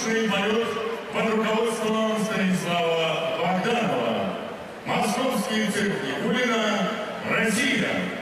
воздушный полет под руководством Станислава Богданова. Московские цирки. Гулина, Россия.